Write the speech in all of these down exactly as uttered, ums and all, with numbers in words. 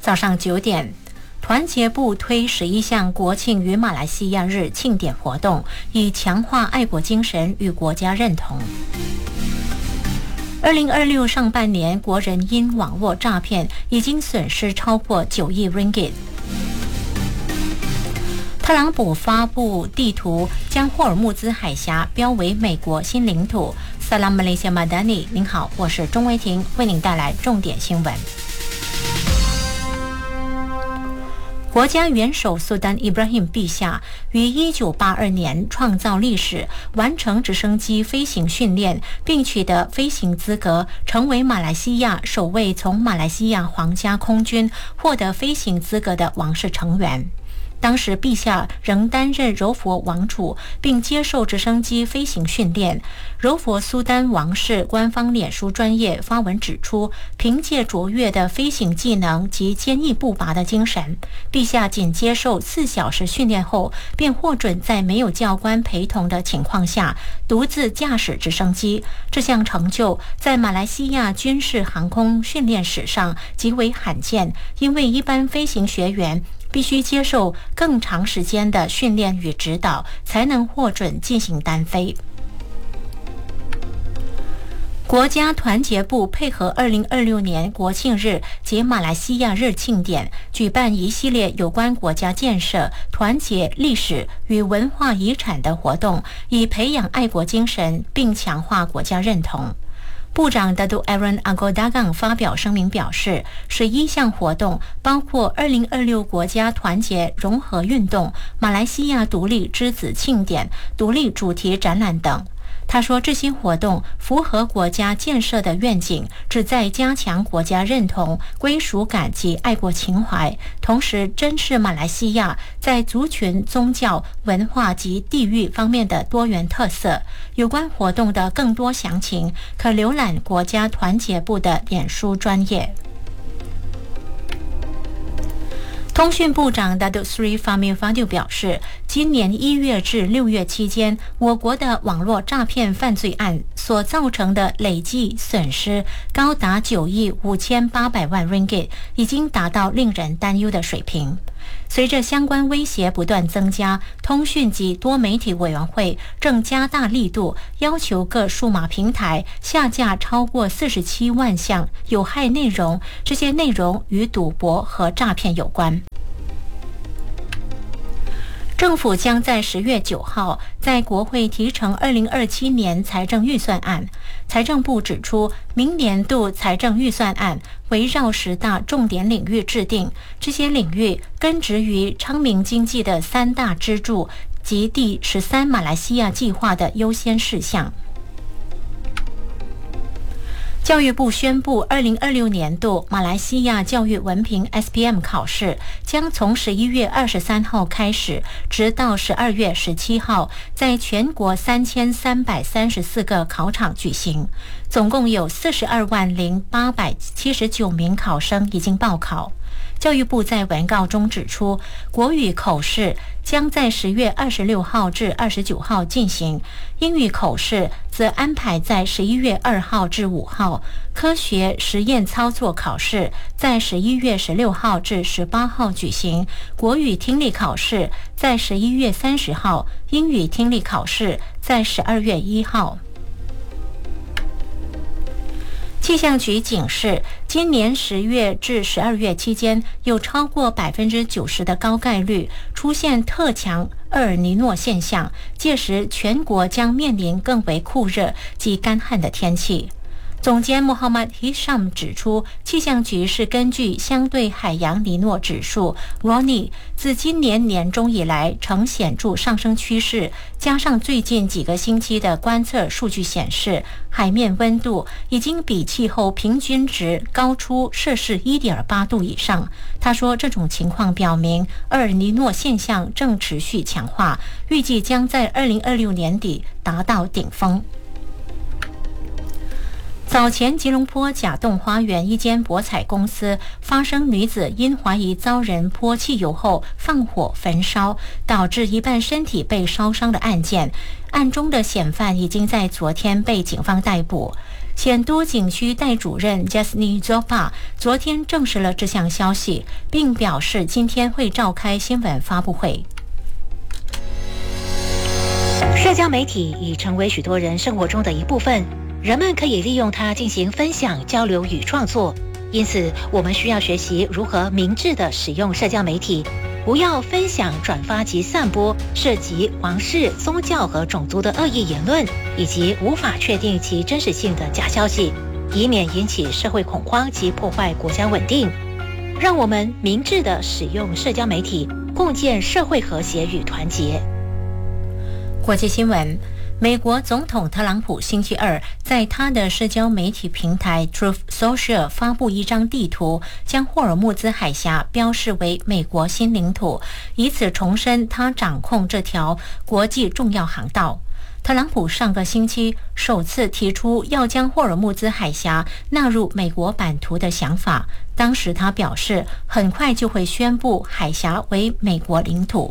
早上九点，团结部推十一项国庆与马来西亚日庆典活动，以强化爱国精神与国家认同。二零二六上半年，国人因网络诈骗已经损失超过九亿 ringgit。特朗普发布地图，将霍尔木兹海峡标为美国新领土。Salam Malaysia Madani， 您好，我是钟维婷，为您带来重点新闻。国家元首苏丹伊布拉欣陛下于一九八二年创造历史，完成直升机飞行训练，并取得飞行资格，成为马来西亚首位从马来西亚皇家空军获得飞行资格的王室成员。当时陛下仍担任柔佛王储，并接受直升机飞行训练。柔佛苏丹王室官方脸书专页发文指出，凭借卓越的飞行技能及坚毅不拔的精神，陛下仅接受四小时训练后，便获准在没有教官陪同的情况下独自驾驶直升机。这项成就在马来西亚军事航空训练史上极为罕见，因为一般飞行学员必须接受更长时间的训练与指导，才能获准进行单飞。国家团结部配合二零二六年国庆日及马来西亚日庆典，举办一系列有关国家建设、团结、历史与文化遗产的活动，以培养爱国精神并强化国家认同。部长 Datuk Aaron Agodagang 发表声明表示，十一项活动包括二零二六国家团结融合运动、马来西亚独立之子庆典、独立主题展览等。他说，这些活动符合国家建设的愿景，旨在加强国家认同、归属感及爱国情怀，同时珍视马来西亚在族群、宗教、文化及地域方面的多元特色。有关活动的更多详情，可浏览国家团结部的脸书专页。通讯部长 Datuk Seri Fahmi Fadil 表示，今年一月至六月期间，我国的网络诈骗犯罪案所造成的累计损失高达九亿五千八百万 ringgit， 已经达到令人担忧的水平。随着相关威胁不断增加，通讯及多媒体委员会正加大力度，要求各数码平台下架超过四十七万项有害内容，这些内容与赌博和诈骗有关。政府将在十月九号在国会提呈二零二七年财政预算案。财政部指出，明年度财政预算案围绕十大重点领域制定，这些领域根植于昌明经济的三大支柱及第十三马来西亚计划的优先事项。教育部宣布，二零二六年度马来西亚教育文凭 S P M 考试将从十一月二十三号开始，直到十二月十七号，在全国三千三百三十四个考场举行。总共有四十二万零八百七十九名考生已经报考。教育部在文告中指出，国语口试将在十月二十六号至二十九号进行，英语口试则安排在十一月二号至五号，科学实验操作考试在十一月十六号至十八号举行，国语听力考试在十一月三十号，英语听力考试在十二月一号。气象局警示，今年十月至十二月期间，有超过百分之九十的高概率出现特强厄尔尼诺现象，届时全国将面临更为酷热及干旱的天气。总监穆罕默德 Hisham 指出，气象局是根据相对海洋尼诺指数 R O N I 自今年年中以来呈显著上升趋势，加上最近几个星期的观测数据显示，海面温度已经比气候平均值高出摄氏 一点八度以上。他说，这种情况表明厄尔尼诺现象正持续强化，预计将在二零二六年底达到顶峰。早前，吉隆坡甲洞花园一间博彩公司发生女子因怀疑遭人泼汽油后放火焚烧，导致一半身体被烧伤的案件，案中的嫌犯已经在昨天被警方逮捕。 显都景区代主任 Jasny Zopa 昨天证实了这项消息，并表示今天会召开新闻发布会。 社交媒体已成为许多人生活中的一部分，人们可以利用它进行分享、交流与创作。因此，我们需要学习如何明智地使用社交媒体，不要分享、转发及散播涉及皇室、宗教和种族的恶意言论，以及无法确定其真实性的假消息，以免引起社会恐慌及破坏国家稳定。让我们明智地使用社交媒体，共建社会和谐与团结。 国际新闻：美国总统特朗普星期二在他的社交媒体平台 Truth Social 发布一张地图，将霍尔木兹海峡标示为美国新领土，以此重申他掌控这条国际重要航道。特朗普上个星期首次提出要将霍尔木兹海峡纳入美国版图的想法，当时他表示很快就会宣布海峡为美国领土。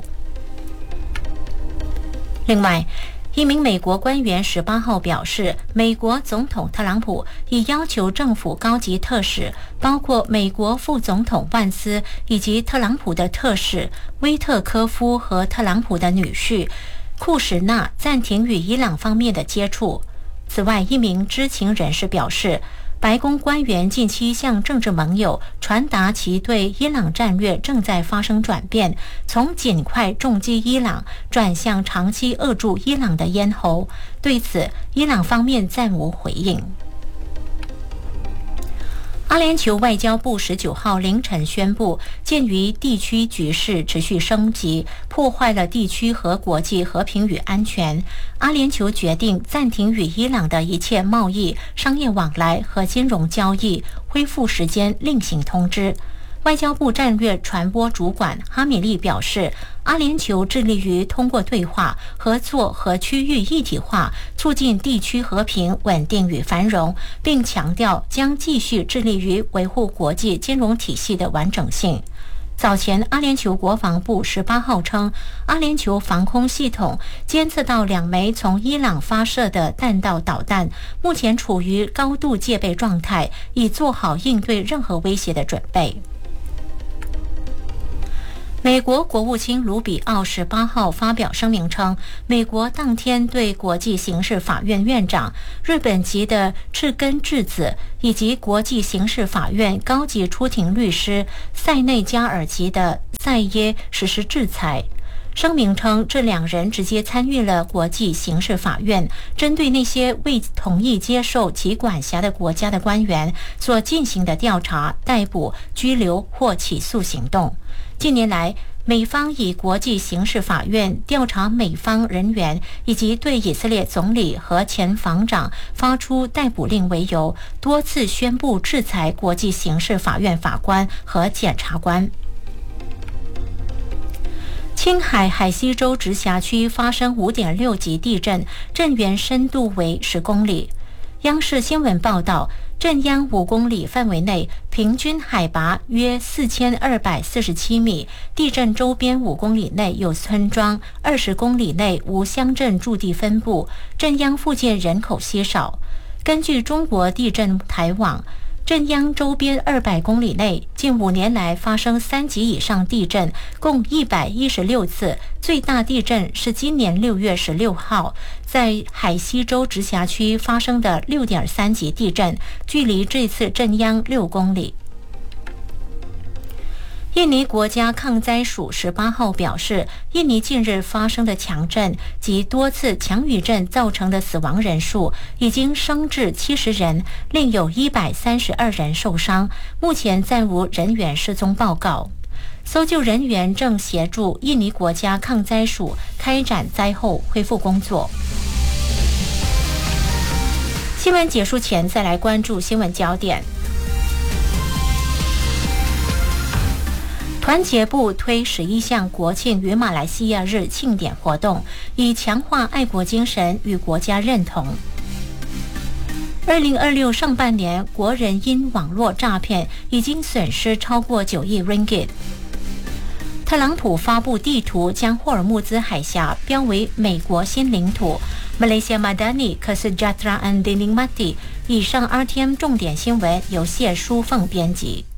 另外，一名美国官员十八号表示，美国总统特朗普已要求政府高级特使，包括美国副总统万斯以及特朗普的特使威特科夫和特朗普的女婿库什纳暂停与伊朗方面的接触。此外，一名知情人士表示，白宫官员近期向政治盟友传达其对伊朗战略正在发生转变，从尽快重击伊朗转向长期扼住伊朗的咽喉。对此，伊朗方面暂无回应。阿联酋外交部十九号凌晨宣布，鉴于地区局势持续升级，破坏了地区和国际和平与安全，阿联酋决定暂停与伊朗的一切贸易、商业往来和金融交易，恢复时间另行通知。外交部战略传播主管哈米利表示，阿联酋致力于通过对话、合作和区域一体化，促进地区和平、稳定与繁荣，并强调将继续致力于维护国际金融体系的完整性。早前，阿联酋国防部十八号称，阿联酋防空系统监测到两枚从伊朗发射的弹道导弹，目前处于高度戒备状态，已做好应对任何威胁的准备。美国国务卿卢比奥十八号发表声明称，美国当天对国际刑事法院院长日本籍的赤根智子以及国际刑事法院高级出庭律师塞内加尔籍的塞耶实施制裁。声明称，这两人直接参与了国际刑事法院针对那些未同意接受其管辖的国家的官员所进行的调查、逮捕、拘留或起诉行动。近年来，美方以国际刑事法院调查美方人员以及对以色列总理和前防长发出逮捕令为由，多次宣布制裁国际刑事法院法官和检察官。青海海西州直辖区发生 五点六 级地震，震源深度为十公里。央视新闻报道，震央五公里范围内平均海拔约四千二百四十七米，地震周边五公里内有村庄，二十公里内无乡镇驻地分布，震央附近人口稀少。根据中国地震台网，震央周边二百公里内近五年来发生三级以上地震共一百一十六次，最大地震是今年六月十六号在海西州直辖区发生的 六点三 级地震，距离这次震央六公里。印尼国家抗灾署十八号表示，印尼近日发生的强震及多次强余震造成的死亡人数已经升至七十人，另有一百三十二人受伤，目前暂无人员失踪报告。搜救人员正协助印尼国家抗灾署开展灾后恢复工作。新闻结束前，再来关注新闻焦点。团结部推十一项国庆与马来西亚日庆典活动，以强化爱国精神与国家认同。二零二六上半年，国人因网络诈骗已经损失超过九亿 ringgit。特朗普发布地图，将霍尔木兹海峡标为美国新领土。Malaysia Madani Kesejahteraan Dining Mati 以上 R T M 重点新闻由谢淑凤编辑。